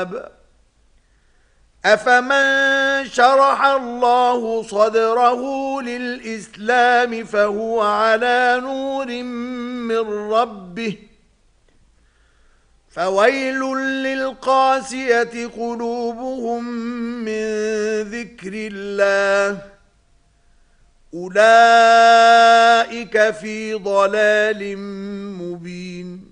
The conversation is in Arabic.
الكتاب أفمن شرح الله صدره للإسلام فهو على نور من ربه فويل للقاسية قلوبهم من ذكر الله أولئك في ضلال مبين